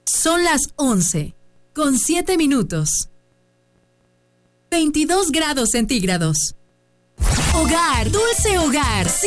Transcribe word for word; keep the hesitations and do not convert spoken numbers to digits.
Son las once, con siete minutos. veintidós grados centígrados. Hogar, dulce hogar.